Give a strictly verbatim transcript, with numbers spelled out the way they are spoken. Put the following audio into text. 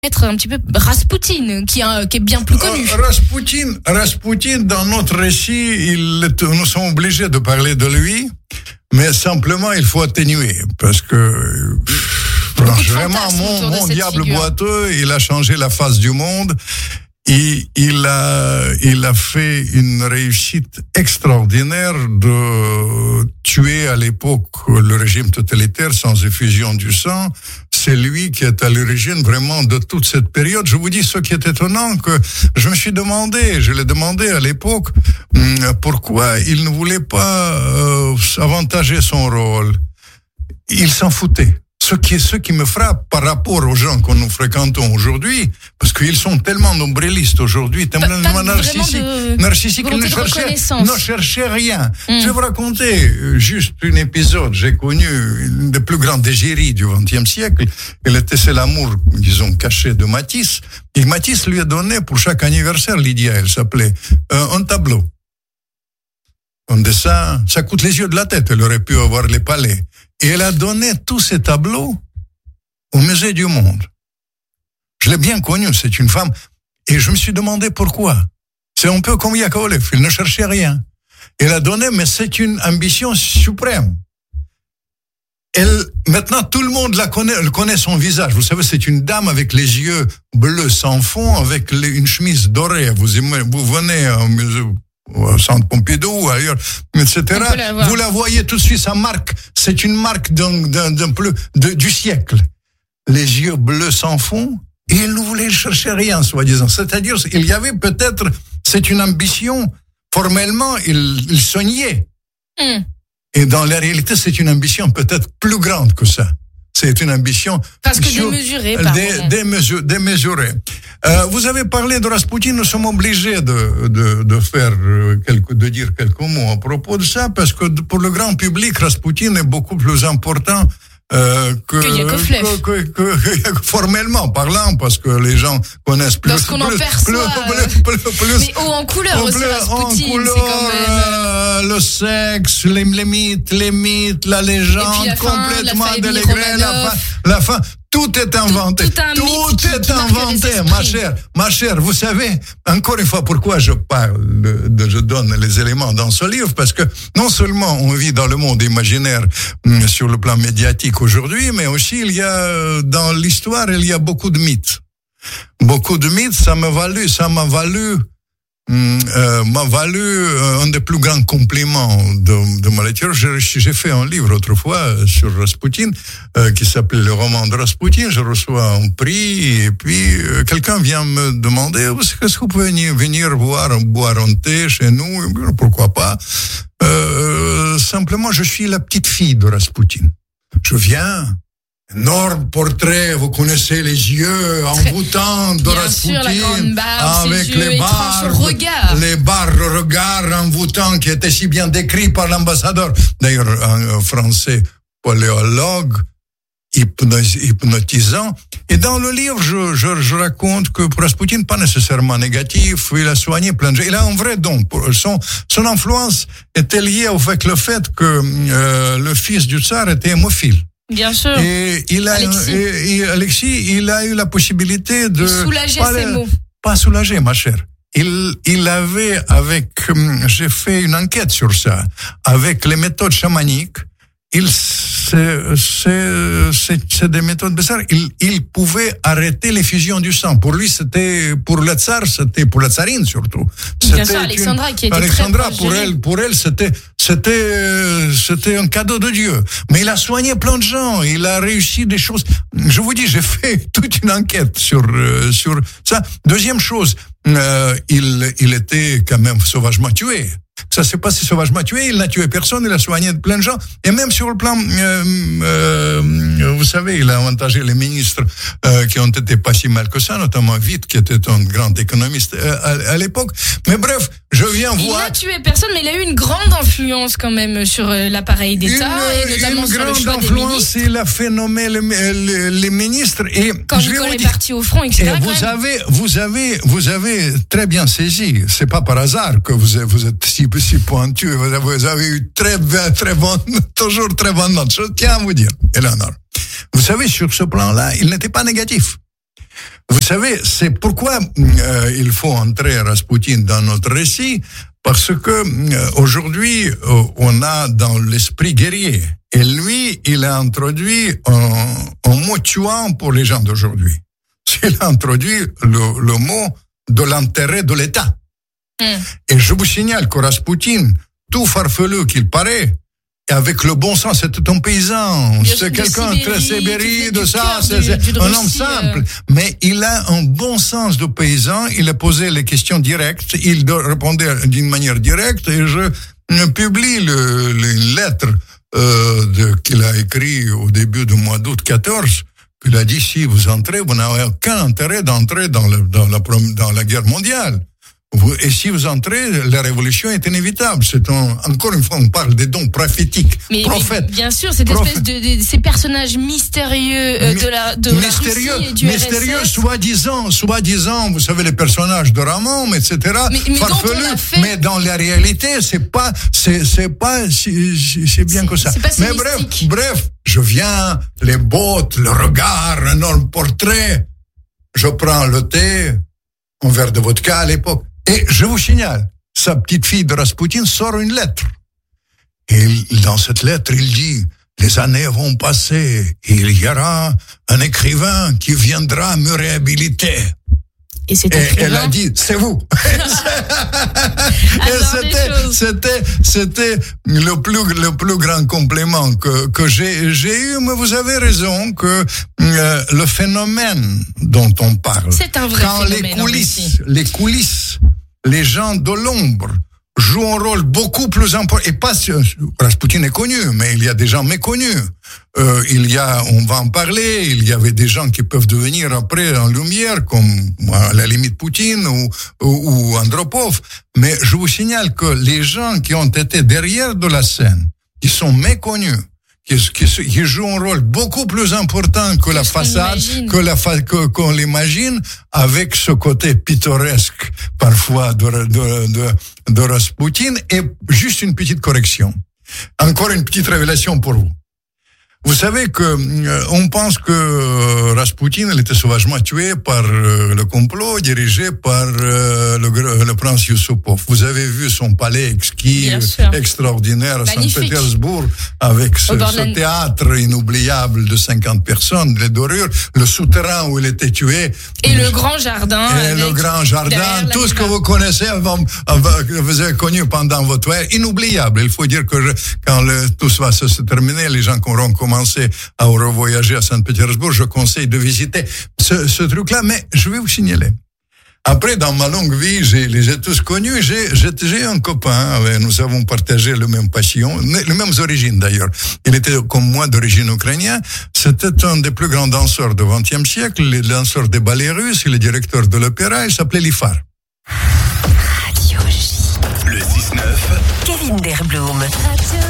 être un petit peu Raspoutine, qui, a, qui est bien plus connu. Euh, Raspoutine, Raspoutine, dans notre récit, il, nous sommes obligés de parler de lui, mais simplement il faut atténuer, parce que vraiment, mon, mon diable figure. boiteux, il a changé la face du monde. Il, il a, il a fait une réussite extraordinaire de tuer à l'époque le régime totalitaire sans effusion du sang. C'est lui qui est à l'origine vraiment de toute cette période. Je vous dis ce qui est étonnant, que je me suis demandé, je l'ai demandé à l'époque, pourquoi il ne voulait pas euh, avantager son rôle. Il s'en foutait. Ce qui, ce qui me frappe par rapport aux gens que nous fréquentons aujourd'hui, parce qu'ils sont tellement nombrilistes aujourd'hui, tellement pas, pas narcissiques, de, narcissiques ils ne cherchaient, ne cherchaient rien. Mm. Je vais vous raconter juste un épisode. J'ai connu une des plus grandes égéries du vingtième siècle. Elle était, c'est l'amour, disons, caché de Matisse. Et Matisse lui a donné pour chaque anniversaire, Lydia, elle s'appelait, euh, un tableau. Un dessin, ça coûte les yeux de la tête. Elle aurait pu avoir les palais. Et elle a donné tous ces tableaux au Musée du Monde. Je l'ai bien connue, c'est une femme. Et je me suis demandé pourquoi. C'est un peu comme Yakovlev, il ne cherchait rien. Elle a donné, mais c'est une ambition suprême. Elle, maintenant, tout le monde la connaît, elle connaît son visage. Vous savez, c'est une dame avec les yeux bleus sans fond, avec les, une chemise dorée. Vous, vous venez au musée, au centre Pompidou, ailleurs, et cetera. La vous la voyez tout de suite, sa marque, c'est une marque d'un, d'un, d'un plus, de, du siècle. Les yeux bleus sans fond, et il ne voulait chercher rien, soi-disant. C'est-à-dire, il y avait peut-être, c'est une ambition, formellement, il, il soignait. Mm. Et dans la réalité, c'est une ambition peut-être plus grande que ça. C'est une ambition parce que démesurée, dé, démesur, démesurée. Euh, vous avez parlé de Raspoutine, nous sommes obligés de, de, de faire quelques, de dire quelques mots à propos de ça, parce que pour le grand public, Raspoutine est beaucoup plus important euh, que, que, que, que, que formellement parlant, parce que les gens connaissent plus. Lorsqu'on plus, en perçoit, plus, plus, plus, plus, mais haut en couleur aussi, Raspoutine, en couleur, c'est quand même... euh, le sexe, les, les mythes, les mythes, la légende, la complètement fin, délégrée, la fin, la fin. Tout est inventé. Tout, tout, tout qui, est qui inventé, ma chère. Ma chère, vous savez, encore une fois, pourquoi je parle, de, de, je donne les éléments dans ce livre, parce que non seulement on vit dans le monde imaginaire sur le plan médiatique aujourd'hui, mais aussi il y a, dans l'histoire, il y a beaucoup de mythes. Beaucoup de mythes, ça m'a valu, ça m'a valu, Euh, m'a valu euh, un des plus grands compliments de, de ma lecture. J'ai, j'ai fait un livre autrefois sur Raspoutine euh, qui s'appelait Le roman de Raspoutine. Je reçois un prix et puis euh, quelqu'un vient me demander est-ce que vous pouvez venir voir, boire un thé chez nous? Pourquoi pas? Euh, simplement, je suis la petite fille de Raspoutine. Je viens. Énorme portrait, vous connaissez les yeux envoûtants de Raspoutine, avec les barres, les barres de regard envoûtants qui étaient si bien décrits par l'ambassadeur. D'ailleurs, un français paléologue, hypnotisant. Et dans le livre, je, je, je raconte que pour Raspoutine, pas nécessairement négatif, il a soigné plein de gens. Il a un vrai don. Son, son influence était liée au fait, le fait que euh, le fils du tsar était hémophile. Bien sûr. Et il a, Alexis. Et, et Alexis, il a eu la possibilité de soulager pas, ses mots. Pas soulager, ma chère. Il, il avait avec, j'ai fait une enquête sur ça, avec les méthodes chamaniques. Il, c'est, c'est, c'est, c'est des méthodes bizarres. Il, il pouvait arrêter l'effusion du sang. Pour lui, c'était, pour le tsar, c'était, pour la tsarine surtout. C'était Bien sûr, Alexandra une, qui était Alexandra, très pour elle, pour elle, c'était, c'était, c'était un cadeau de Dieu. Mais il a soigné plein de gens. Il a réussi des choses. Je vous dis, j'ai fait toute une enquête sur, euh, sur ça. Deuxième chose, euh, il, il était quand même sauvagement tué. Ça s'est passé sauvagement tué, il n'a tué personne, il a soigné plein de gens. Et même sur le plan, euh, euh, vous savez, il a avantagé les ministres euh, qui ont été pas si mal que ça, notamment Witt, qui était un grand économiste euh, à, à l'époque. Mais bref, je viens il voir... Il n'a tué personne, mais il a eu une grande influence quand même sur euh, l'appareil d'État, une, et notamment une sur le choix influence, des ministres. Il a fait nommer les, les, les ministres. Et quand je Nicolas vais est parti au front, et cetera. Et vous avez, vous avez, vous avez très bien saisi. C'est pas par hasard que vous êtes, vous êtes si, si pointu. Vous avez, vous avez eu très, très bonne, toujours très bonne note. Je tiens à vous dire, Eleanor. Vous savez, sur ce plan-là, il n'était pas négatif. Vous savez, c'est pourquoi euh, il faut entrer Rasputin dans notre récit, parce que euh, aujourd'hui, euh, on a dans l'esprit guerrier. Et lui, il a introduit un, un mot tuant pour les gens d'aujourd'hui. Il a introduit le, le mot de l'intérêt de l'État. Mm. Et je vous signale que Rasputin, tout farfelu qu'il paraît, avec le bon sens, c'est un paysan, Bien c'est quelqu'un Sibérie, très Sibérie, de ça, du, c'est, du, c'est du un homme Russie, simple. Euh... Mais il a un bon sens de paysan, il a posé les questions directes, il répondait d'une manière directe, et je publie le, le lettre euh, de, qu'il a écrit au début du mois d'août quatorze, qu'il a dit, si vous entrez, vous n'avez aucun intérêt d'entrer dans, le, dans, la, dans la guerre mondiale. Et si vous entrez, la révolution est inévitable. C'est un, encore une fois, on parle des dons prophétiques, mais, prophètes. Mais bien sûr, cette prophète. espèce de, de ces personnages mystérieux euh, de la de mystérieux, la Russie et du mystérieux, R S S. soi-disant, soi-disant, vous savez les personnages de Ramon, et cetera. Mais, mais, farfelus, fait... mais dans la réalité, c'est pas, c'est, c'est pas, c'est, c'est bien c'est, que ça. C'est pas mais bref, bref, je viens, les bottes, le regard, un énorme portrait. Je prends le thé, un verre de vodka à l'époque. Et je vous signale, sa petite fille de Rasputin sort une lettre. Et dans cette lettre, il dit, les années vont passer, et il y aura un écrivain qui viendra me réhabiliter. Et, c'est et elle a dit, c'est vous. Et c'était, c'était, c'était le plus, le plus grand compliment que, que j'ai, j'ai eu, mais vous avez raison que euh, le phénomène dont on parle, c'est un vrai quand phénomène, les coulisses, les coulisses, les gens de l'ombre jouent un rôle beaucoup plus important. Et pas, Rasputin est connu, mais il y a des gens méconnus. Euh, il y a, on va en parler, il y avait des gens qui peuvent devenir après en lumière, comme à la limite Poutine ou, ou, ou Andropov. Mais je vous signale que les gens qui ont été derrière de la scène, qui sont méconnus, qui, qui, qui jouent un rôle beaucoup plus important que la façade, que la fa, que, qu'on l'imagine, avec ce côté pittoresque, parfois, de, de, de, de Rasputin. Et juste une petite correction. Encore une petite révélation pour vous. Vous savez que euh, on pense que euh, Rasputin il était sauvagement tué par euh, le complot dirigé par euh, le, le prince Yusupov. Vous avez vu son palais exquis, extraordinaire à Saint-Pétersbourg, avec ce, ce théâtre inoubliable de cinquante personnes, les dorures, le souterrain où il était tué. Et le grand jardin. Et le grand jardin, tout ce que vous connaissez avant, avant, que vous avez connu pendant votre ère, inoubliable. Il faut dire que je, quand le, tout ça va se, se terminer, les gens qui auront commencé à revoyager à Saint-Pétersbourg, je conseille de visiter ce, ce truc-là, mais je vais vous signaler. Après, dans ma longue vie, j'ai, les ai tous connus, j'ai, j'ai, j'ai un copain, nous avons partagé le même passion, les mêmes origines d'ailleurs. Il était comme moi d'origine ukrainienne, c'était un des plus grands danseurs du vingtième siècle, les danseurs des ballets russes, il est directeur de l'opéra, il s'appelait Lifar. Radio J. Le six neuf. Kevin Derblum.